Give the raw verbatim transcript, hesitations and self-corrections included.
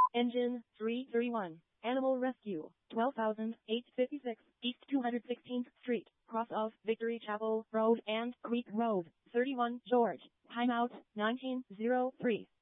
Engine three thirty-one. Animal Rescue. twelve thousand eight hundred fifty-six East two hundred sixteenth Street, cross of Victory Chapel Road and Creek Road, thirty-one George. Timeout nineteen oh three.